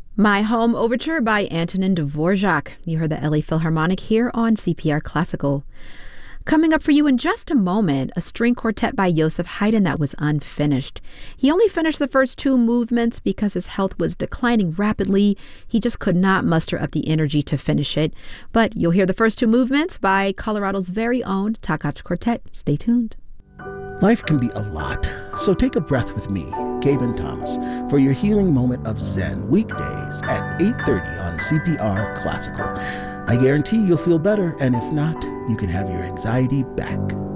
My Home Overture by Antonin Dvorak. You heard the LA Philharmonic here on CPR Classical. Coming up for you in just a moment, a string quartet by Joseph Haydn that was unfinished. He only finished the first two movements because his health was declining rapidly. He just could not muster up the energy to finish it. But you'll hear the first two movements by Colorado's very own Takacs Quartet. Stay tuned. Life can be a lot, so take a breath with me, Gaben Thomas, for your healing moment of Zen, weekdays at 8:30 on CPR Classical. I guarantee you'll feel better, and if not, you can have your anxiety back.